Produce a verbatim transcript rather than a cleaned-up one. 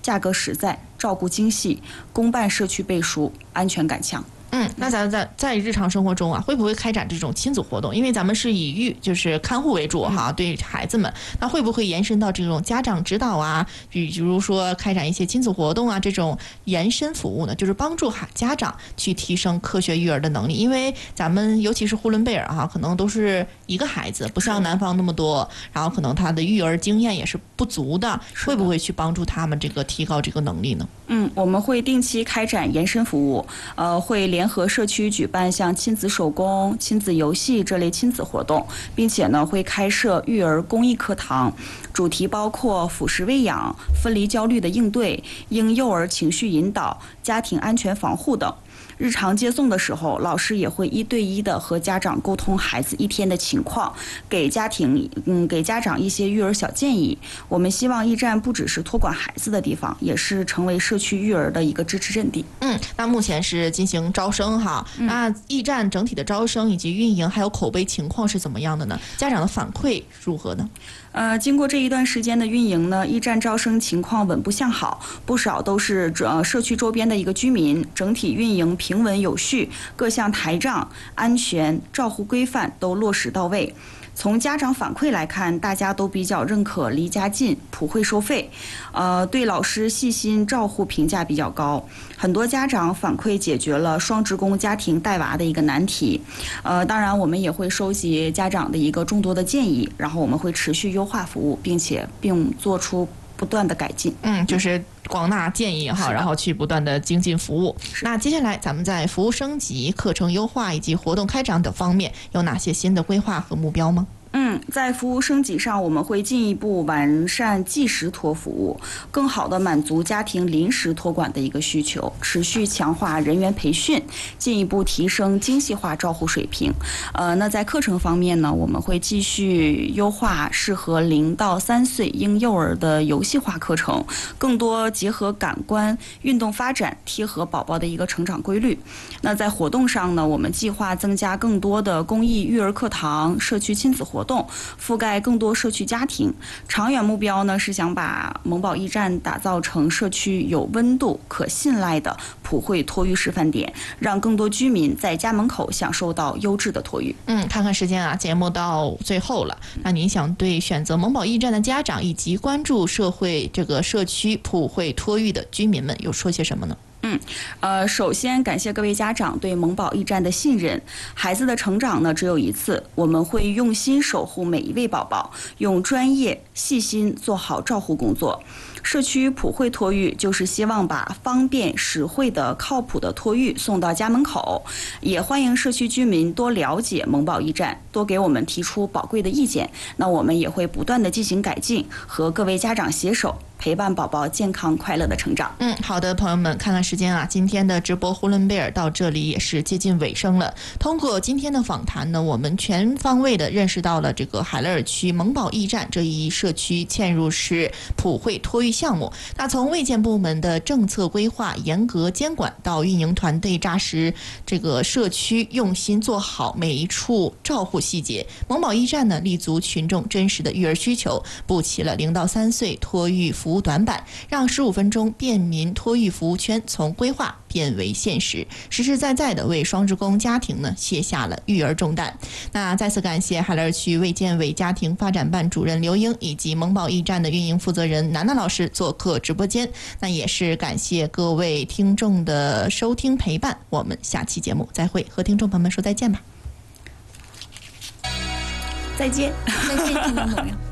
价格实在，照顾精细，公办社区背书，安全感强。 嗯，那咱在在日常生活中啊，会不会开展这种亲子活动？因为咱们是以育就是看护为主哈，对孩子们，那会不会延伸到这种家长指导啊，比如说开展一些亲子活动啊，这种延伸服务呢？就是帮助孩家长去提升科学育儿的能力。因为咱们尤其是呼伦贝尔哈，可能都是一个孩子，不像南方那么多，然后可能他的育儿经验也是不足的，会不会去帮助他们这个提高这个能力呢？ 嗯，我们会定期开展延伸服务，呃，会联合社区举办像亲子手工、亲子游戏这类亲子活动，并且呢会开设育儿公益课堂，主题包括辅食喂养、分离焦虑的应对、婴幼儿情绪引导、家庭安全防护等。日常接送的时候，老师也会一对一的和家长沟通孩子一天的情况，给家庭嗯给家长一些育儿小建议。我们希望驿站不只是托管孩子的地方，也是成为社区育儿的一个支持阵地。 嗯，那目前是进行招生哈，嗯、那驿站整体的招生以及运营还有口碑情况是怎么样的呢？家长的反馈如何呢？ 呃，经过这一段时间的运营呢，驿站招生情况稳步向好，不少都是呃社区周边的一个居民，整体运营平稳有序，各项台账、安全、照护规范都落实到位。从家长反馈来看，大家都比较认可离家近、普惠收费，呃，对老师细心照护评价比较高。很多家长反馈解决了双职工家庭带娃的一个难题。呃，当然我们也会收集家长的一个众多的建议，然后我们会持续优化服务，并且并做出不断的改进。 嗯，就是广纳建议哈，然后去不断的精进服务。那接下来咱们在服务升级、课程优化以及活动开展等方面有哪些新的规划和目标吗？ 嗯，在服务升级上，我们会进一步完善即时托服务，更好地满足家庭临时托管的一个需求，持续强化人员培训，进一步提升精细化照护水平。呃，那在课程方面呢，我们会继续优化适合零到三岁婴幼儿的游戏化课程，更多结合感官、运动发展，贴合宝宝的一个成长规律。那在活动上呢，我们计划增加更多的公益育儿课堂、社区亲子活动。覆盖更多社区家庭，长远目标呢是想把萌宝驿站打造成社区有温度、可信赖的普惠托育示范点，让更多居民在家门口享受到优质的托育。 嗯，看看时间啊，节目到最后了，那您想对选择萌宝驿站的家长以及关注社会这个社区普惠托育的居民们有说些什么呢？ 嗯，呃，首先感谢各位家长对萌宝驿站的信任。孩子的成长呢只有一次，我们会用心守护每一位宝宝，用专业细心做好照护工作。社区普惠托育就是希望把方便、实惠的、靠谱的托育送到家门口，也欢迎社区居民多了解萌宝驿站，多给我们提出宝贵的意见。那我们也会不断的进行改进，和各位家长携手，陪伴宝宝健康快乐的成长。 嗯，好的，朋友们，看看时间啊，今天的直播呼伦贝尔到这里也是接近尾声了。通过今天的访谈呢，我们全方位的认识到了这个海勒尔区萌宝驿站这一社区嵌入式普惠托育项目。那从卫健部门的政策规划、严格监管到运营团队扎实，这个社区用心做好每一处照护细节，萌宝驿站呢立足群众真实的育儿需求，补齐了零到三岁托育服务短板，让十五分钟便民托育服务圈从规划变为现实，实实在在的为双职工家庭呢卸下了育儿重担。那再次感谢海勒尔区卫健委家庭发展办主任刘英以及萌宝驿站的运营负责人楠楠老师做客直播间。那也是感谢各位听众的收听陪伴，我们下期节目再会，和听众朋友们说再见吧。 再见， 再见，听众朋友。